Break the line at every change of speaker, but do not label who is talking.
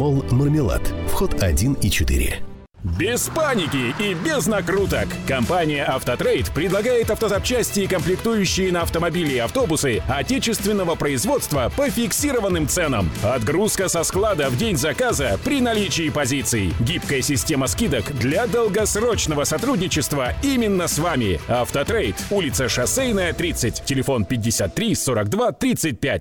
Молл Мармелад. Вход 1 и 4.
Без паники и без накруток. Компания «Автотрейд» предлагает автозапчасти и комплектующие на автомобили и автобусы отечественного производства по фиксированным ценам. Отгрузка со склада в день заказа при наличии позиций. Гибкая система скидок для долгосрочного сотрудничества именно с вами. «Автотрейд», улица Шоссейная, 30, телефон 53 42 35.